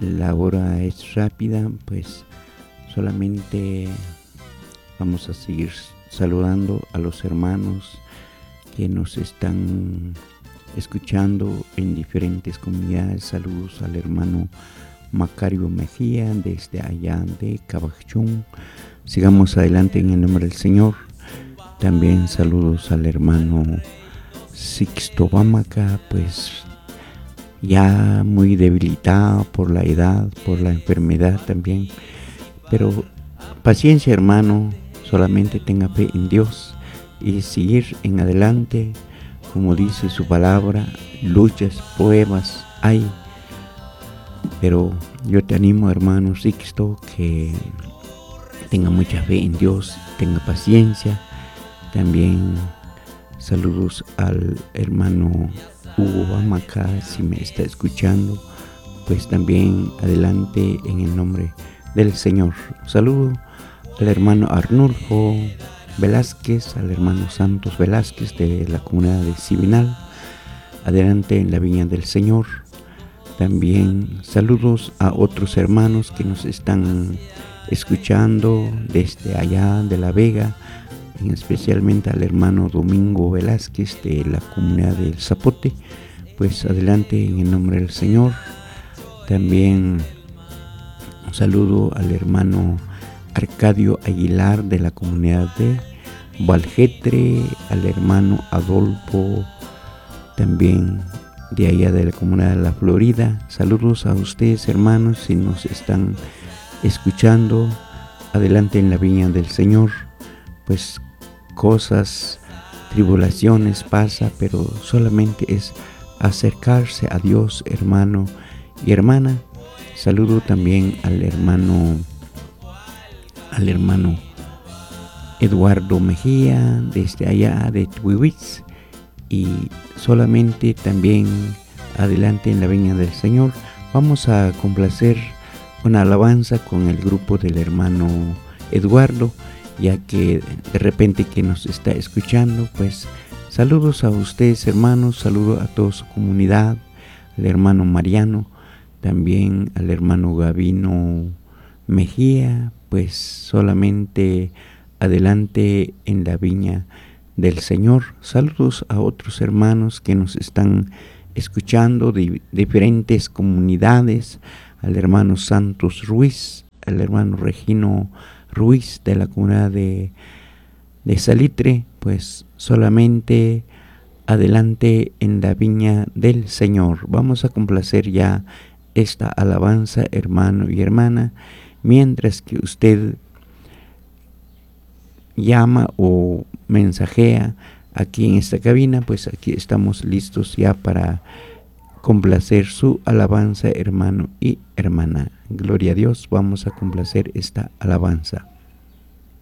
La hora es rápida, pues solamente vamos a seguir saludando a los hermanos que nos están escuchando en diferentes comunidades. Saludos al hermano Macario Mejía desde allá de Cabachón. Sigamos adelante en el nombre del Señor. También saludos al hermano Sixto Bamaca, pues ya muy debilitado por la edad, por la enfermedad también. Pero paciencia, hermano, solamente tenga fe en Dios y seguir en adelante. Como dice su palabra, luchas, pruebas hay. Pero yo te animo, hermano Sixto, que tenga mucha fe en Dios, tenga paciencia. También saludos al hermano Hugo Bamaca, si me está escuchando, pues también adelante en el nombre del Señor. Saludo al hermano Arnulfo Velázquez, al hermano Santos Velázquez de la comunidad de Sibinal, adelante en la viña del Señor. También saludos a otros hermanos que nos están escuchando desde allá de La Vega, especialmente al hermano Domingo Velázquez de la comunidad del Zapote, pues adelante en el nombre del Señor. También un saludo al hermano Arcadio Aguilar de la comunidad de Valjetre, al hermano Adolfo también de allá de la comunidad de La Florida. Saludos a ustedes, hermanos, si nos están escuchando, adelante en la viña del Señor. Pues cosas, tribulaciones pasa, pero solamente es acercarse a Dios, hermano y hermana. Saludo también al hermano Eduardo Mejía desde allá de Tuiwitz, y solamente también adelante en la viña del Señor. Vamos a complacer una alabanza con el grupo del hermano Eduardo, ya que de repente que nos está escuchando, pues saludos a ustedes, hermanos, saludo a toda su comunidad, al hermano Mariano, también al hermano Gavino Mejía, pues solamente adelante en la viña del Señor. Saludos a otros hermanos que nos están escuchando de diferentes comunidades, al hermano Santos Ruiz, al hermano Regino Ruiz de la comunidad de Salitre, pues solamente adelante en la viña del Señor. Vamos a complacer ya esta alabanza, hermano y hermana, mientras que usted llama o mensajea aquí en esta cabina, pues aquí estamos listos ya para complacer su alabanza, hermano y hermana. Gloria a Dios, vamos a complacer esta alabanza.